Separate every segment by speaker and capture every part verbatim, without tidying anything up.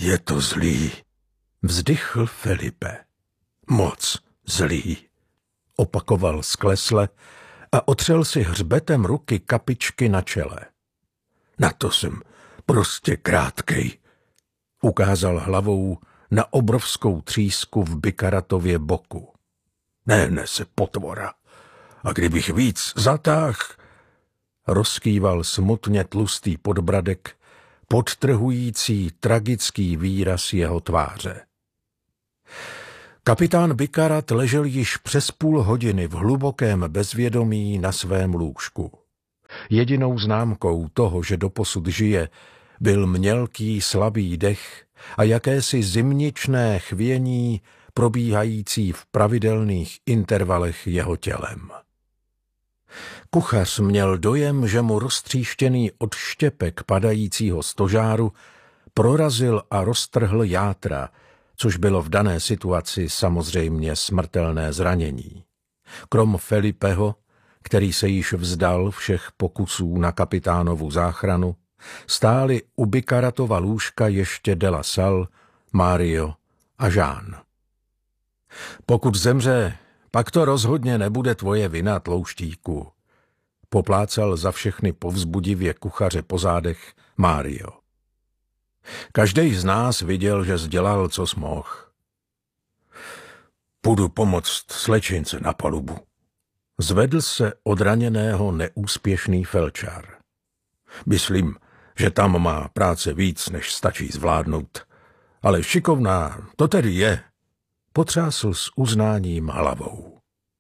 Speaker 1: Je to zlý, vzdychl Felipe. Moc zlý, opakoval sklesle a otřel si hřbetem ruky kapičky na čele. Na to jsem prostě krátkej, ukázal hlavou na obrovskou třísku v Bikaratově boku. Nehne se potvora. A kdybych víc zatáh, rozkýval smutně tlustý podbradek, podtrhující tragický výraz jeho tváře. Kapitán Bikarat ležel již přes půl hodiny v hlubokém bezvědomí na svém lůžku. Jedinou známkou toho, že doposud žije, byl mělký slabý dech a jakési zimničné chvění probíhající v pravidelných intervalech jeho tělem. Kuchař měl dojem, že mu roztříštěný odštěpek padajícího stožáru prorazil a roztrhl játra, což bylo v dané situaci samozřejmě smrtelné zranění. Krom Felipeho, který se již vzdal všech pokusů na kapitánovu záchranu, stáli u Bikaratova lůžka ještě de la Salle, Mario a Jean. Pokud zemře, pak to rozhodně nebude tvoje vina, tlouštíku, poplácal za všechny povzbudivě kuchaře po zádech Mario. Každej z nás viděl, že sdělal, co smohl. Půjdu pomoct slečince na palubu. Zvedl se od raněného neúspěšný felčar. Myslím, že tam má práce víc, než stačí zvládnout. Ale šikovná to tedy je. Potřásl s uznáním hlavou.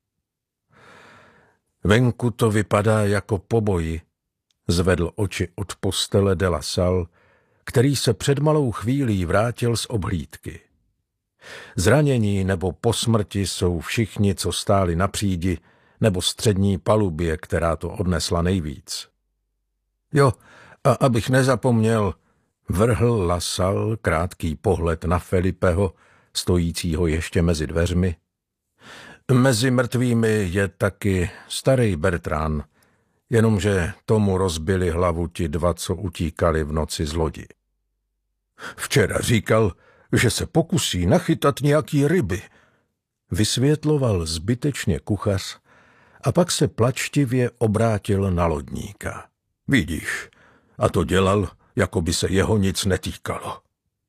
Speaker 1: Venku to vypadá jako po boji, zvedl oči od postele de la Salle, který se před malou chvílí vrátil z obhlídky. Zranění nebo po smrti jsou všichni, co stáli na přídi, nebo střední palubě, která to odnesla nejvíc. Jo, a abych nezapomněl, vrhl La Salle krátký pohled na Felipeho, stojícího ještě mezi dveřmi. Mezi mrtvými je taky starý Bertrand, jenomže tomu rozbili hlavu ti dva, co utíkali v noci z lodi. Včera říkal, že se pokusí nachytat nějaký ryby, vysvětloval zbytečně kuchař a pak se plačtivě obrátil na lodníka. Vidíš, a to dělal, jako by se jeho nic netýkalo.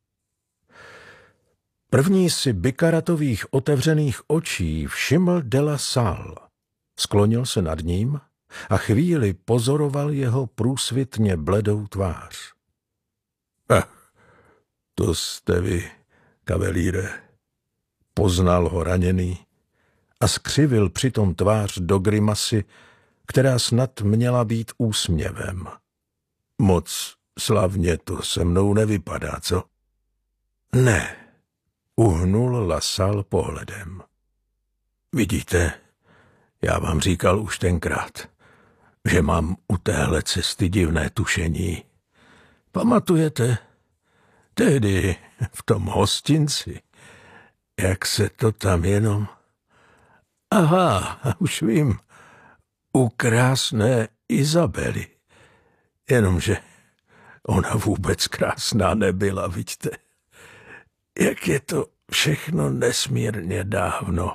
Speaker 1: První si Bikaratových otevřených očí všiml de la Salle. Sklonil se nad ním a chvíli pozoroval jeho průsvitně bledou tvář. Ach, to jste vy, kavelíre, poznal ho raněný a skřivil přitom tvář do grimasy, která snad měla být úsměvem. Moc slavně to se mnou nevypadá, co? Ne, uhnul La Salle pohledem. Vidíte, já vám říkal už tenkrát, že mám u téhle cesty divné tušení. Pamatujete? Tehdy v tom hostinci, jak se to tam jenom... Aha, už vím, u krásné Izabely. Jenomže ona vůbec krásná nebyla, vidíte. Jak je to všechno nesmírně dávno.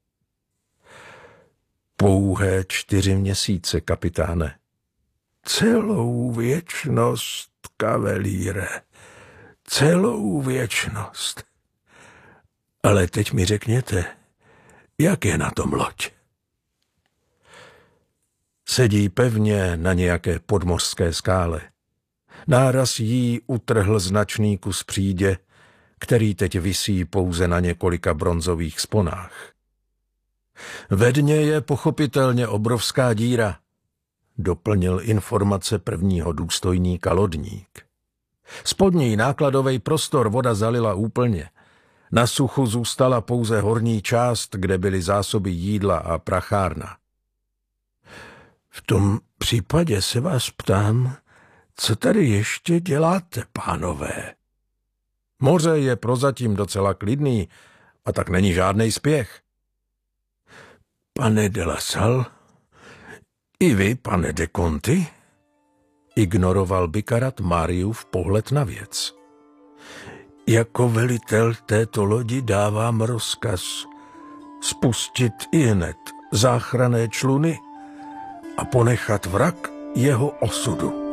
Speaker 1: Pouhé čtyři měsíce, kapitáne. Celou věčnost, kavelíre. Celou věčnost. Ale teď mi řekněte, jak je na tom loď? Sedí pevně na nějaké podmořské skále. Náraz jí utrhl značný kus přídě, který teď visí pouze na několika bronzových sponách. Ve dně je pochopitelně obrovská díra, doplnil informace prvního důstojníka lodník. Spodní nákladový prostor voda zalila úplně. Na suchu zůstala pouze horní část, kde byly zásoby jídla a prachárna. V tom případě se vás ptám, co tady ještě děláte, pánové? Moře je prozatím docela klidný a tak není žádnej spěch. Pane de la Salle, i vy, pane de Conti? Ignoroval Bikarat Mariův pohled na věc. Jako velitel této lodi dávám rozkaz spustit ihned záchranné čluny a ponechat vrak jeho osudu.